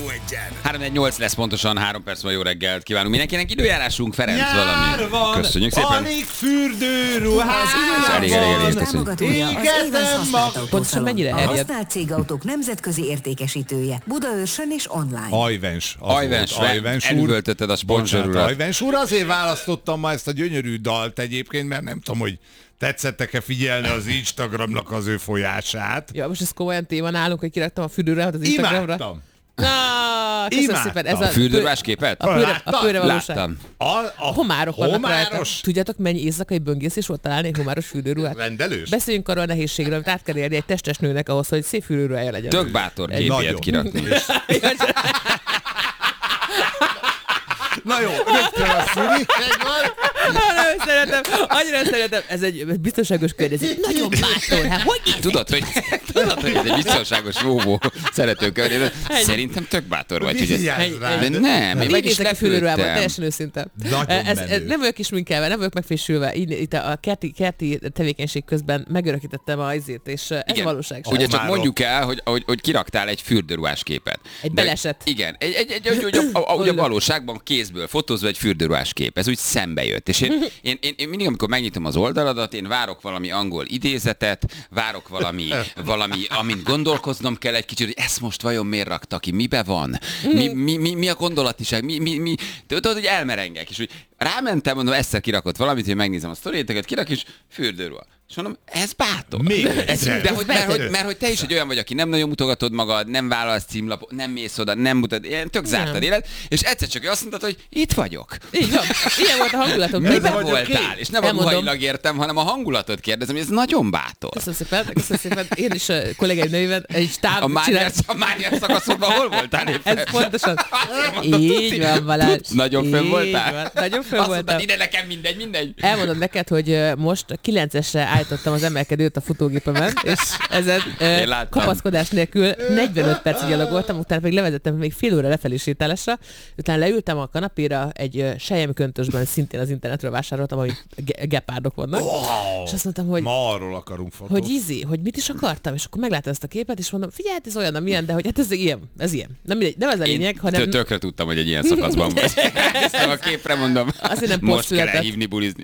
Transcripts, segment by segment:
3-8 lesz pontosan, 3 perc van, jó reggelt kívánunk mindenkinek. Időjárásunk, Ferenc, nyár valami. Van, köszönjük szépen. Alig fürdőruhás elég, támogatója az Éves használt Pontosan mennyire A eljed? használt cégautók nemzetközi értékesítője. Budaörsön és online. Ajvens. Ajvens, elüvöltötted a sponsorulat. Ajvens úr, azért választottam ma ezt a gyönyörű dalt egyébként, mert nem tudom, hogy tetszettek-e figyelni az Instagramnak az ő folyását. Ja, most ez komolyan téma nálunk, hogy kiraktam a fürdőre az Instagramra. Imádtam. Köszönöm szépen. Ez a Fürdőruhás képet? A pőre valóság. Láttam. A homárok vannak rajta. homáros? Tudjátok, mennyi éjszakai böngészés volt találni egy homáros fürdőruhát? Rendelős? Beszéljünk arról a nehézségről, amit át kell érni egy testes nőnek ahhoz, hogy szép fürdőruhája legyen. Tök bátor Egy képét nagyon. kirakni. Na jó, rögtön a szüli. Annyira szeretem. Ez egy biztonságos környezet. Nagyon bátor. Hát hogy néz? Tudod, hogy ez egy biztonságos jóvó szeretőkör. Szerintem tök bátor vagy. Hogy Vigyázz ez... rád. De nem, én meg is a fürdőruhában, lepődtem. teljesen őszinte. Nagyon Ez menő. nem vagyok isminkelve, nem vagyok megfésülve. Itt a kerti tevékenység közben megörökítettem a izét, és ez Igen. valóság. Ugye csak Homárok. mondjuk el, hogy kiraktál egy fürdőruhás képet. Egy De- beleset. Igen, ugye a valóságban kézből fotózva egy fürdőruhás kép. Ez úgy szembe jött. És én mindig, amikor megnyitom az oldaladat, én várok valami angol idézetet, várok valami, amint gondolkoznom kell egy kicsit, hogy ezt most vajon miért rakta ki, mibe van, mi a gondolatiság, tudod, hogy elmerengek, és hogy rámentem, mondom, egyszer kirakott valamit, hogy megnézem a sztoriéteket, kirak, és fürdőruha. És mondom, ez bátor. Még De egyszer. hogy, mert hogy te is egy olyan vagy, aki nem nagyon mutogatod magad, nem vállalsz címlapot, nem mész oda, nem mutat, ilyen tök zártad élet, és egyszer csak azt mondtad, hogy itt vagyok. Így van. Ilyen volt a hangulatom. Ez Miben vagyok voltál? én. És nem a Elmondom. ruhailag értem, hanem a hangulatot kérdezem, hogy ez nagyon bátor. Köszönöm szépen. Én is a kollégáim nőiben egy stáb A csinál. Mániás szakaszodban hol voltál éppen? Ez pontosan. Így van, Balázs. Nagyon fönn Így voltál? van. Nagyon fönn Azt voltam. mondtad, ide nekem mindegy. Elmondom neked, hogy most 9-esre állítottam az emelkedőt a futógépemen, és ezen láttam. kapaszkodás nélkül 45 percig gyalogoltam, utána pedig levezettem még fél óra lefelé sétálásra, utána leültem a kanapéra egy selyemköntösben, szintén az internetről vásároltam, ami gepárdok vannak, és azt mondtam, hogy Ma arról akarunk fotót. hogy mit is akartam, és akkor megláttam ezt a képet, és mondom, figyelj, ez olyan, amilyen, de hogy hát ez ilyen. Nem mindegy, nem ez a lényeg, hanem Tökre tudtam, hogy egy ilyen szakaszban vagy. Ezt a képre mondom. Azért nem Most kell posztületett. elhívni bulizni.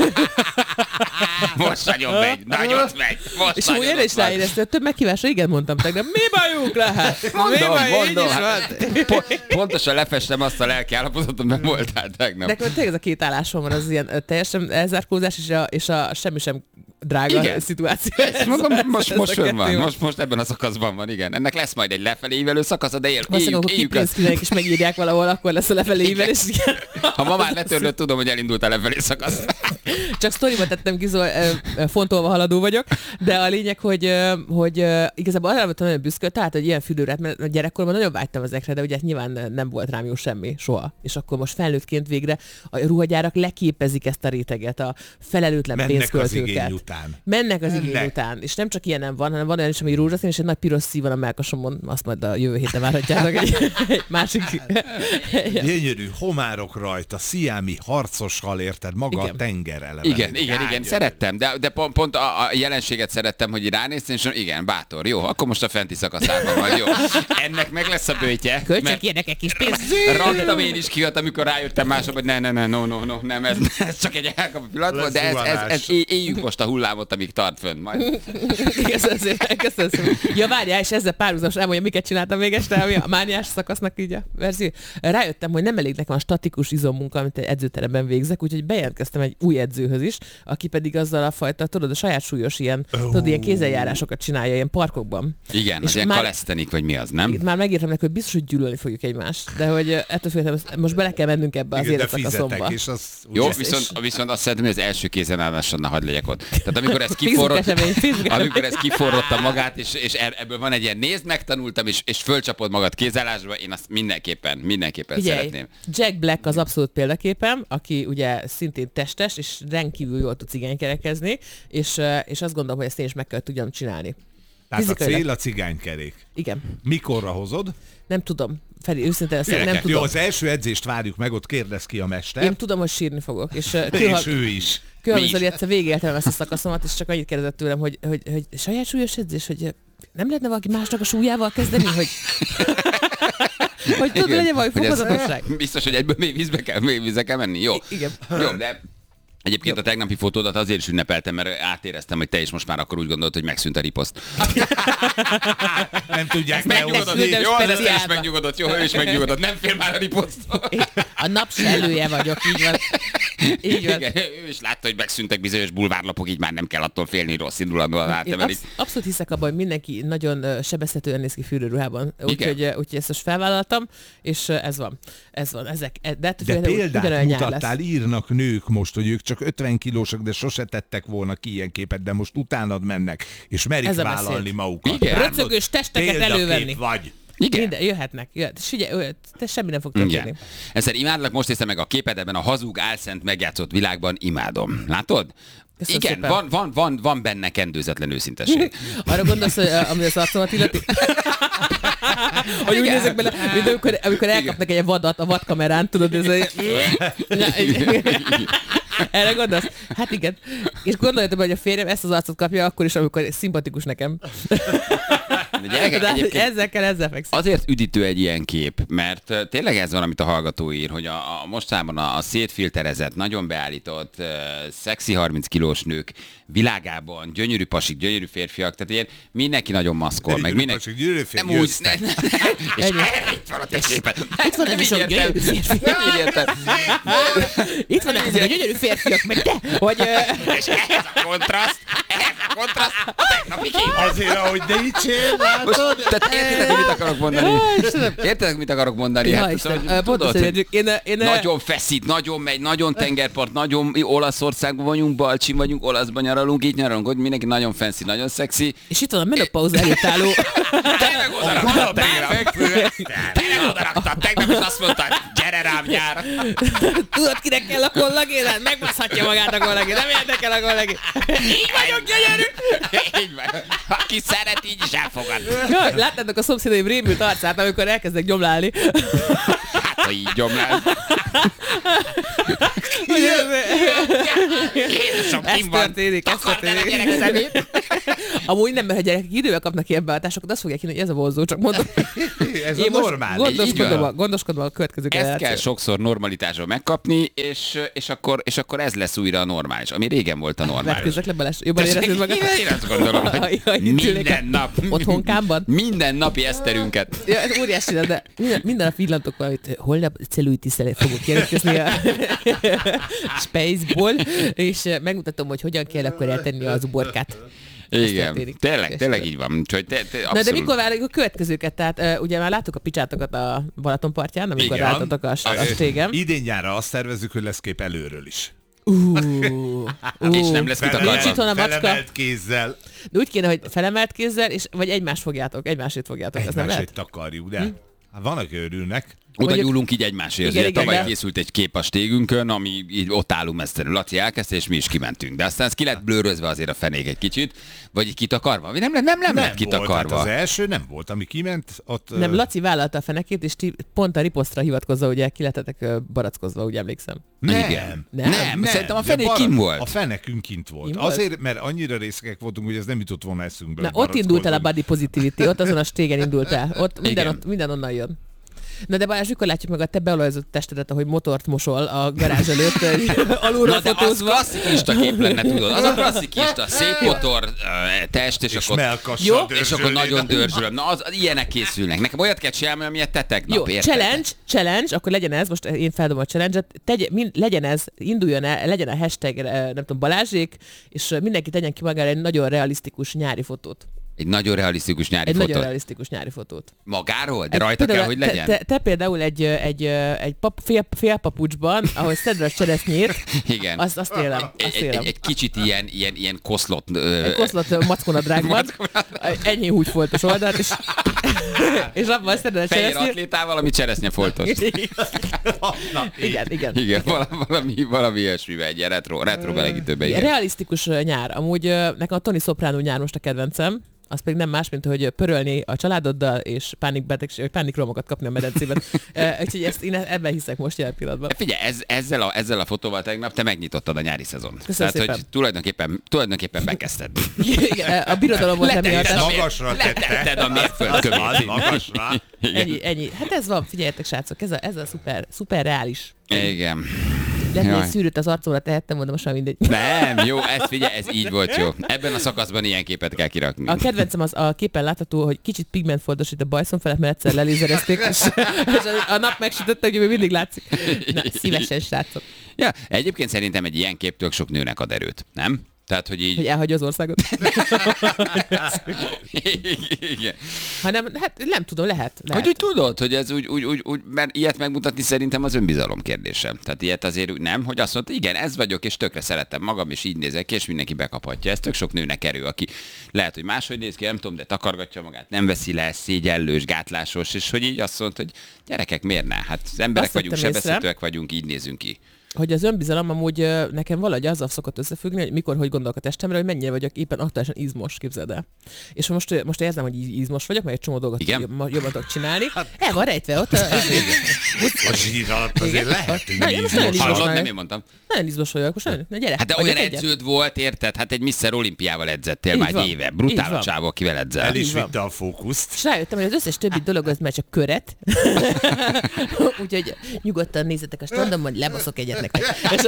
Most nagyon megy. Most és nagyon úgy erre is ott van. ráéreztél, több meghívásra igen mondtam tegnap. Mi bajuk lehet? Mondom. Így is van. Pontosan lefestem azt a lelki állapotot, mert voltál tegnap. Nekem tényleg ez a két állásom van, az ilyen teljesen elzárkózás és a semmi sem drága Igen. szituáció. Mondom, most Ez a fönn van, kettő. most ebben a szakaszban van, igen. Ennek lesz majd egy lefelé ívelő szakasz, de Valószínűleg akkor éljük azt. kipénzkinek is megírják valahol, akkor lesz a lefelé ível, és igen. Ha ma már letörlött, tudom, hogy elindultál lefelé szakasz. Csak sztoriba tettem ki, fontolva haladó vagyok, de a lényeg, hogy igazából arra voltam nagyon büszke, tehát egy ilyen fürdőrát, mert gyerekkorban nagyon vágytam ezekre, de ugye nyilván nem volt rám jó semmi, soha. És akkor most felnőttként végre a ruhagyárak leképezik ezt a réteget, a felelőtlen Mennek az igény pénzköltőket. után. Mennek az igény Mennek. után. És nem csak ilyen nem van, hanem van olyan is, ami rózsaszín, és egy nagy piros szív van a melkasomon, azt majd a jövő héten várhatjátok egy másik. Gyönyörű homárok rajta, sziámi harcos hal, érted? Maga Igen. a tenger eleve. Igen, szerettem, de pont a jelenséget szerettem, hogy ránéztem, és igen, bátor, jó, akkor most a fenti szakaszában van, jó. Ennek meg lesz a bőtje. Költségének egy kis pénzt. Raktam én is kihat, amikor rájöttem mások, hogy nem, ez csak egy elkapó pillanat volt, de ez éljük most a hullámot, amíg tart fönn majd. Köszönöm szépen. Ja, várjál, és ezzel párhuzamos elmondja, miket csináltam még este, ami a mániás szakasznak így a verzió. Rájöttem, hogy nem elég nekem a statikus izommunka, amit egy edzőteremben végzek, úgyhogy bejelentkeztem egy új edzőhöz is, aki pedig azzal a fajta, tudod, a saját súlyos ilyen, tudod, ilyen kézzeljárásokat csinálja ilyen parkokban. Igen, És az ilyen kalesztenik, vagy mi az, nem? Már megírtam neki, hogy biztos, hogy gyűlölni fogjuk egymást, de hogy ettől féltem, most bele kell mennünk ebbe az Igen, de életszakaszomba. fizetek, és az Jó, ugye- viszont azt szerintem, hogy az első kézen állásra ne hagyd legyek ott. Tehát amikor ez Facebook esemény. amikor ez kiforrotta magát, és ebből van egy ilyen nézd, megtanultam, és fölcsapod magad kézállásba, én azt mindenképpen Figyelj, szeretném. Jack Black az abszolút példaképem, aki ugye szintén testes, és rendkívül jól tud cigánykerekezni, és azt gondolom, hogy ezt én is meg kell tudjam csinálni. Tehát a Fizikailag. cél a cigánykerék. Igen. Mikorra hozod? Nem tudom. Feri, őszintén ezt nem Gyerekek, tudom. jó, az első edzést várjuk meg, ott kérdez ki a mester. Én tudom, hogy sírni fogok. És És ő is. Kőhalmi egyszer végigéltem ezt a szakaszomat, és csak annyit kérdezett tőlem, hogy saját súlyos edzés, hogy nem lehetne valaki másnak a súlyával kezdeni, hogy... hogy tudod, legyen valami fokozatosság. Biztos, hogy egyből még vízbe kell menni? Jó. Igen. Jó, de egyébként a tegnapi fotódat azért is ünnepeltem, mert átéreztem, hogy te is most már akkor úgy gondolod, hogy megszűnt a riposzt. Nem tudják Megnyugodott. megnyugodni. Jó, az is megnyugodott. Jó, ő is megnyugodott. Nem fél már a riposzt. A napsellője vagyok, így van. Így van. Igen, ő is látta, hogy megszűntek bizonyos bulvárlapok, így már nem kell attól félni, rossz indulatban átemelik. Abszolút hiszek abban, hogy mindenki nagyon sebezhetően néz ki fürdőruhában. Úgyhogy ezt most felvállaltam, és ez van. De példát mutattál, írnak nők most, hogy ők csak 50 kilósak, de sose tettek volna ki ilyen képet, de most utánad mennek, és merik vállalni magukat. Igen. Röcögős testeket elővenni. Vagy. Igen. Minden, jöhetnek. Figyelj, te semmi nem fog történni. Egyszer imádlak, most néztem meg a képed ebben a hazug, álszent megjátszott világban, imádom. Látod? Köszönöm igen, van benne kendőzetlen őszintesség. Arra gondolsz, hogy ami az arcomat illeti? Hogy úgy nézek bele, mint amikor elkapnak egy vadat a vadkamerán, tudod, ez egy... Erre gondolsz? Hát igen. És gondoljatok, hogy a férjem ezt az arcot kapja akkor is, amikor szimpatikus nekem. De ezzel fekszem. Azért üdítő egy ilyen kép, mert tényleg ez van, amit a hallgató ír, hogy a mostában a szétfilterezett, nagyon beállított, szexi 30 kilós nők világában, gyönyörű pasik, gyönyörű férfiak, tehát ilyen mindenki nagyon maszkol, meg mindenki... Pasik, gyönyörű férfiak, nem úgy, és itt van a te képed. Itt van nem is a gyönyörű férfiak. Itt van ezek a gyönyörű férfiak, meg te, hogy... És ehhez a kontraszt, a tegnapi kép. Azért, ahogy dicsér, látod? Tehát értitek, mit akarok mondani? Értitek, mit akarok mondani? Ja, Istenem, pontosan értjük. Nagyon feszít, nagyon megy, nagyon tengerpart, nagyon Olaszországban vagyunk, Balcsin vagyunk, Olaszban nyaralunk, így nyaralunk, hogy mindenki nagyon fancy, nagyon szexi. És itt van a menopauza előtt álló... Tényleg odaraktam, tegnap is azt mondtad, gyere rám nyár. Tudod, kinek kell a kollagén? Megbaszhatja magát a kollagén, nem érdekel a kollagén. Így vagyok gyönyörű. Így van. Aki szeret, így is elfogad. Jaj, láttátok a szomszédaim rémült arcát, amikor elkezdek gyomlálni. Hát, ha így gyomlál. Ez történik. Amúgy nem, mert ha gyerekek idővel kapnak ilyen beállításokat, azt fogják hinni, hogy ez a vonzó, csak mondom. Ez a normális. Gondoskodva a következő ezt kell sokszor normalitásról megkapni, és akkor ez lesz újra a normális, ami régen volt a normális. Vetkőzzek le, Balázs, jobban érezed magad? Én azt gondolom, hogy minden nap. Otthonkában? Minden napi eszterünket. Ja, ez óriási, de minden nap villantok valamit. Holnap cellulitis-szel fogok jelentkezni a Spaceból, és megmutatom, hogy hogyan kell akkor eltenni az uborkát. Igen, tényleg így van. Na de mikor várjuk a következőket? Tehát ugye már láttuk a picsátokat a Balatonpartján, amikor álltatok a stégem. Idén nyárra azt tervezzük, hogy lesz kép előről is. És nem lesz mit akarva. Felemelt kézzel. De úgy kéne, hogy felemelt kézzel, és vagy egymásét fogjátok. Egymásét takarjuk, de van, aki örülnek. Oda nyúlunk így egymásért. Igen, Tavaly készült egy kép a stégünkön, ami így ott állunk mesztelenül. Laci elkezdte, és mi is kimentünk. De aztán ez ki lett blőrözve azért a fenék egy kicsit, vagy így kitakarva. Nem lett kitakarva. Hát az első nem volt, ami kiment. Ott, nem, Laci vállalta a fenekét, és ti pont a riposztra hivatkozva, ugye ki lettetek barackozva, úgy emlékszem. Nem. Szerintem a fenék kint volt. A fenekünk kint volt. Azért, mert annyira részekek voltunk, hogy ez nem jutott volna eszünkbe. Na, ott indult el a body positivity, ott azon a stégen indult el. Ott minden onnan jön. Na de Balázs, mikor látjuk meg a te beolajozott testedet, ahogy motort mosol a garázs előtt, alulra fotózva. Az klasszikista kép lenne, tudod. Az a klasszikista, szép motor, test, és akkor nagyon dörzsölöm. Na, ilyenek készülnek. Nekem olyat kell csinálni, amilyet te tegnap érted. Challenge, akkor legyen ez, most én feldobom a challenge-et, legyen ez, induljon el, legyen a hashtag, nem tudom, Balázsék, és mindenki tegyen ki magára egy nagyon realisztikus nyári fotót. Egy nagyon realisztikus nyári fotót. Magáról? De rajta kell, hogy legyen? Te például egy félpapucsban, ahogy szedve a cseresznyét, igen. Azt élem. Egy kicsit ilyen koszlott... Egy koszlott mackonadrágban, ennyi húgyfoltos oldalt, és abban szedve a cseresznyét. Fehér atlétával, ami cseresznyefoltos. Igen. Valami ilyesmivel, egy ilyen retro belegítőben. Realisztikus nyár. Amúgy nekem a Tony Soprano nyár most a kedvencem. Az pedig nem más, mint hogy pörölni a családoddal, és pánikromokat kapni a medencében. Úgyhogy én ebben hiszek most jelen pillanatban. Figyelj, ezzel a fotóval tegnap te megnyitottad a nyári szezon. Köszönöm Tehát, szépen. hogy tulajdonképpen bekezded. Igen, a birodalom volt Magasra letetted a mérföldkövét. Magasra. Ennyi. Hát ez van, figyeljetek srácok, ez a szuper reális. Igen. Lehet, hogy szűrőt az arcomra tehettem volna, most már mindegy. Nem, jó, ez így volt jó. Ebben a szakaszban ilyen képet kell kirakni. A kedvencem az a képen látható, hogy kicsit pigmentfoltosít a bajszom felett, mert egyszer lelézerezték, és a nap megsütötte, hogy még mindig látszik. Na, szívesen, srácok. Ja, egyébként szerintem egy ilyen kép tök sok nőnek ad erőt, nem? Tehát, hogy így... Hogy elhagyja az országot. Igen. Hanem, hát nem tudom, lehet. Hogy úgy tudod, hogy ez úgy, mert ilyet megmutatni szerintem az önbizalom kérdése. Tehát ilyet azért úgy nem, hogy azt mondta, igen, ez vagyok, és tökre szeretem magam, és így nézek ki, és mindenki bekaphatja. Ez tök sok nőnek erő, aki lehet, hogy máshogy néz ki, nem tudom, de takargatja magát, nem veszi le, szégyellős, gátlásos, és hogy így azt mondta, hogy gyerekek, miért ne? Hát az emberek vagyunk, sebezhetőek vagyunk, így nézünk ki. Hogy az önbizalom amúgy nekem valahogy azzal szokott összefüggni, hogy mikor, hogy gondolok a testemre, hogy mennyire vagyok éppen aktuálisan izmos, képzeld el. És most érzem, hogy izmos vagyok, meg egy csomó dolgot jobban tudok csinálni. El van rejtve ott. A zsír alatt azért lehetünk izmos. Hallod, nem én mondtam. Nagyon izmos vagyok, most gyere. Hát de olyan edződ volt, érted? Hát egy Mr. Olimpiával edzettél már egy éve. Brutál a csávó, akivel edzel. El is vitte a fókuszt. És rájöttem, hogy az összes többi dolog az már csak köret. Úgyhogy nyugodtan nézzetek a standon, majd lebaszok egyet nektek.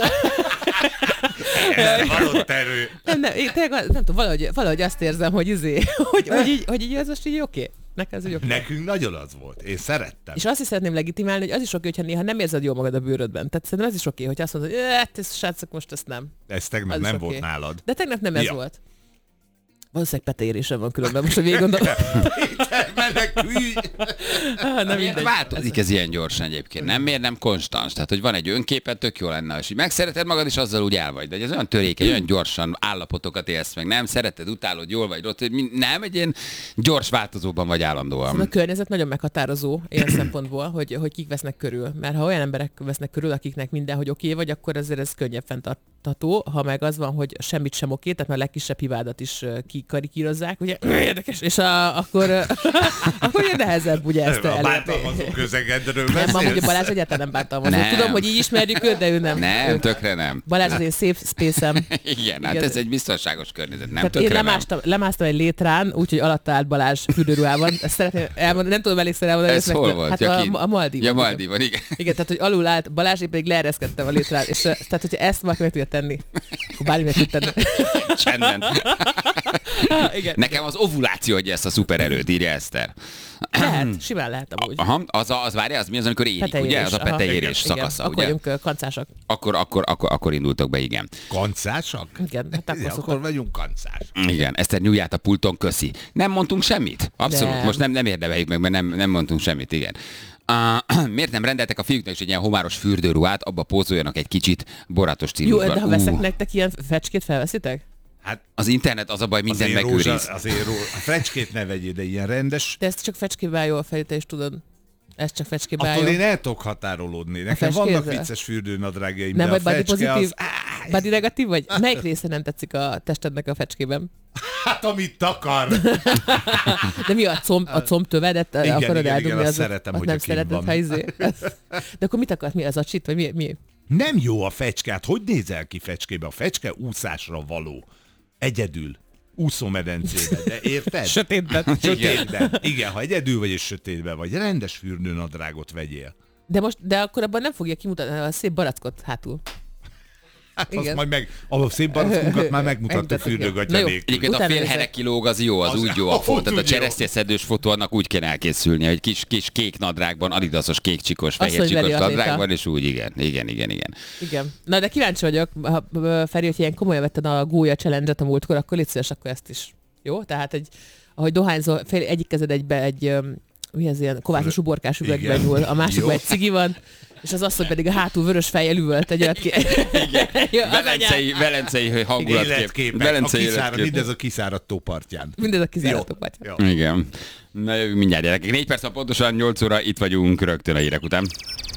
Ez valott erő. Nem tudom, valahogy azt érzem, hogy hogy így ez most így oké. Nekünk nagyon az volt. Én szerettem. És azt is szeretném legitimálni, hogy az is oké, hogyha néha nem érzed jól magad a bőrödben. Tehát szerintem ez is oké, hogy azt mondod, hogy srácok, most ezt nem. Ez tegnap nem volt nálad. De tegnap nem ez volt. Valószínűleg peteérésem van különben, most a végig gondolom. Változik ez ilyen gyorsan egyébként, nem? Miért nem konstans? Tehát, hogy van egy önképed, tök jó lenne, és így megszereted magad, és azzal úgy el vagy. De ez olyan törékeny, olyan gyorsan állapotokat élsz meg, nem? Szereted, utálod, jól vagy, rossz, nem? Egy ilyen gyors változóban vagy állandóan. Szóval a környezet nagyon meghatározó ilyen szempontból, hogy kik vesznek körül. Mert ha olyan emberek vesznek körül, akiknek mindenhogy oké vagy, akkor azért ez könnyebb fenntartható. Ha meg az van, hogy semmit sem oké, tehát már a legkisebb hibádat is kikarikírozzák, ugye, érdekes, és akkor ugye nehezebb ugye ezt elérni. A bántalmazó közegedről beszélsz? Nem, amúgy Balázs egyáltalán nem bántalmazó. Tudom, hogy így ismerjük őt, de ő nem. Nem, tökre nem. Balázs az én safe space-em. Igen, hát ez egy biztonságos környezet, nem tökre én lemásztam egy létrán, úgyhogy alatta állt Balázs fürdőruhában. Ezt szeretném elmondani, nem tudom elégszer elmondani. Ez hol volt? Hát a Maldívon. Ja, Maldívon, igen. Igen, tehát hogy alul állt Balázs, én pedig leereszkedtem a létrán, és tehát hogyha ezt valaki meg tudja tenni, akkor bármi meg tud tenni. Csendben. Igen. Nekem az ovuláció adja ezt a szupererőt, írja Eszter. Lehet, simán lehet amúgy. Aha, az várja, az mi az, amikor érik, ugye? Az a peteérés szakasza, ugye? Akkor vagyunk kancásak. Akkor indultok be, igen. Kancásak? Igen, hát akkor vagyunk kancás. Igen, Eszter nyújját a pulton, köszi. Nem mondtunk semmit? Abszolút, nem. Most nem érdemeljük meg, mert nem mondtunk semmit, igen. Miért nem rendeltek a fiúknak is egy ilyen homáros fürdőruhát, abba pózoljanak egy kicsit borátos stílusban? Jó, de ha veszek nektek ilyen fecskét, felveszitek? Hát az internet az a baj, minden megőriz. Azért a fecskét ne vegyél, de ilyen rendes. De ezt csak fecskébe áll jó a fejét, is tudod. Ez csak fecskébe áll. Attól én el tudok határolódni. Nekem vannak vicces fürdőnadrágjaim, nem de vagy body pozitív? Az... Body negatív vagy? Melyik része nem tetszik a testednek a fecskében? Hát amit takar. De mi a combtövedet akarod eldugni? Azt szeretem, hogy nem szereted, ha izé. De akkor mit akarsz? Mi az a csit? Vagy mi? Nem jó a fecske. Hát hogy nézel ki fecskébe? A fecske úszásra való. Egyedül. Úszómedencébe, de érted? Sötétben. Sötétben. Igen, ha egyedül vagy és sötétben vagy, rendes fürdőnadrágot vegyél. De akkor abban nem fogja kimutatni a szép barackot hátul. Hát azt majd a szép barackunkat már megmutattuk fürdőgatja nélkül. Egyébként a fél herek kilóg az jó, az úgy jó a fotó. Tehát a cseresznyeszedős fotó, annak úgy kell elkészülni, hogy kis kék nadrágban, adidasos kék csikos, fehér csikos nadrágban, és úgy igen. Na de kíváncsi vagyok, Feri, hogy ilyen komolyan vetted a gólya challenge-et a múltkor, akkor légy szíves, akkor ezt is. Jó? Tehát ahogy dohányzol, egyik kezed egy mi ez ilyen kovászos uborkás üvegben nyúl, a másikban egy cigi van, és az asszony pedig a hátul vörös fejjel üvölt egy olyat ki. Velencei hangulatkép. Mindez a kiszáradt tópartján. Mindez a kiszáradt tópartján. Igen. Na jövünk mindjárt, gyerekek. 4 perc pontosan 8 óra, itt vagyunk rögtön a hírek után.